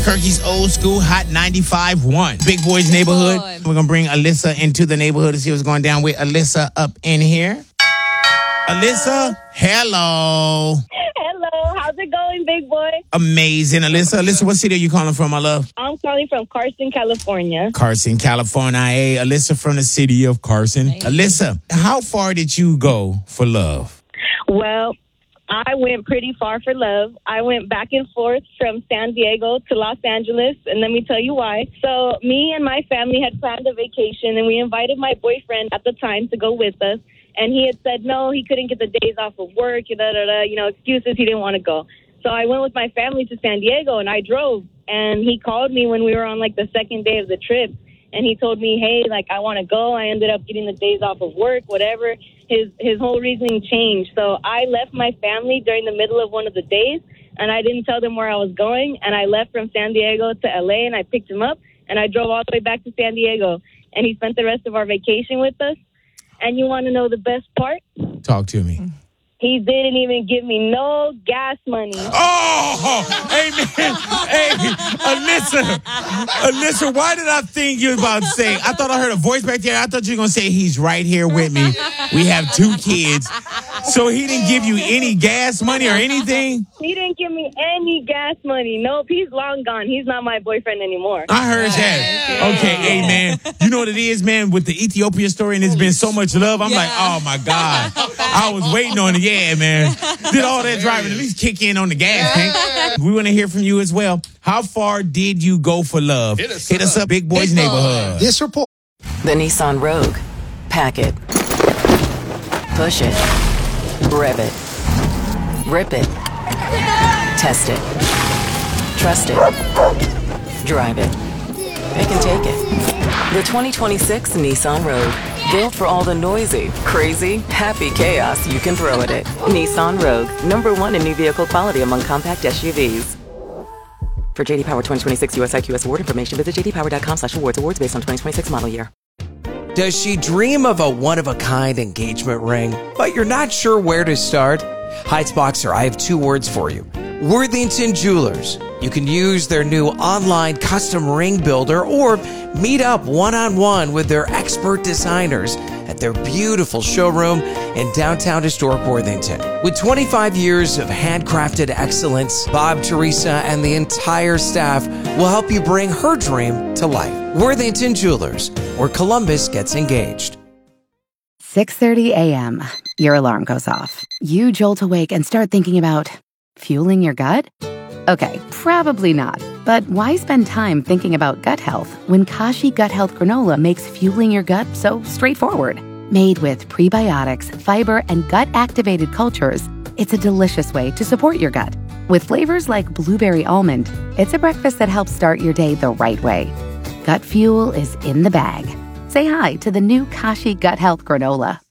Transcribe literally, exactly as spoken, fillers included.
Kirky's Old School Hot ninety-five point one. Big Boys Neighborhood. We're going to bring Alyssa into the neighborhood to see what's going down with Alyssa up in here. Alyssa, hello. Hello. How's it going, big boy? Amazing. Alyssa, Alyssa, what city are you calling from, my love? I'm calling from Carson, California. Carson, California. Hey, Alyssa from the city of Carson. Hey. Alyssa, how far did you go for love? Well, I went pretty far for love. I went back and forth from San Diego to Los Angeles, and let me tell you why. So me and my family had planned a vacation, and we invited my boyfriend at the time to go with us. And he had said no, he couldn't get the days off of work, da, da, da, you know, excuses, he didn't want to go. So I went with my family to San Diego, and I drove. And he called me when we were on, like, the second day of the trip. And he told me, hey, like, I want to go. I ended up getting the days off of work, whatever. His his whole reasoning changed. So I left my family during the middle of one of the days, and I didn't tell them where I was going. And I left from San Diego to L A, and I picked him up, and I drove all the way back to San Diego. And he spent the rest of our vacation with us. And you want to know the best part? Talk to me. He didn't even give me no gas money. Oh, amen. Hey, Alyssa, Alyssa, why did I think you were about to say, I thought I heard a voice back there. I thought you were going to say, he's right here with me. We have two kids. So he didn't give you any gas money or anything? He didn't give me any gas money. Nope, he's long gone. He's not my boyfriend anymore. I heard that. Okay, hey, man. You know what it is, man, with the Ethiopia story, and it's been so much love. I'm yeah. like, oh, my God. I was waiting on it. Yeah, man. Did all that driving. At least kick in on the gas tank. We want to hear from you as well. How far did you go for love? Hit us, Hit us up, Big Boys Big Neighborhood. This report. The Nissan Rogue. Pack it. Push it. Rev it. Rip it. Test it. Trust it. Drive it. Pick and take it. The twenty twenty-six Nissan Rogue. Built for all the noisy, crazy, happy chaos you can throw at it. Nissan Rogue. Number one in new vehicle quality among compact S U Vs. For J D Power twenty twenty-six U S I Q S award information, visit j d power dot com slash awards. Awards based on twenty twenty-six model year. Does she dream of a one-of-a-kind engagement ring, but you're not sure where to start? Heights Boxer, I have two words for you. Worthington Jewelers. You can use their new online custom ring builder or meet up one-on-one with their expert designers at their beautiful showroom in downtown historic Worthington. With twenty-five years of handcrafted excellence, Bob, Teresa, and the entire staff will help you bring her dream to life. Worthington Jewelers, where Columbus gets engaged. six thirty a.m. Your alarm goes off. You jolt awake and start thinking about fueling your gut? Okay, probably not. But why spend time thinking about gut health when Kashi Gut Health Granola makes fueling your gut so straightforward? Made with prebiotics, fiber, and gut-activated cultures, it's a delicious way to support your gut. With flavors like blueberry almond, it's a breakfast that helps start your day the right way. Gut fuel is in the bag. Say hi to the new Kashi Gut Health Granola.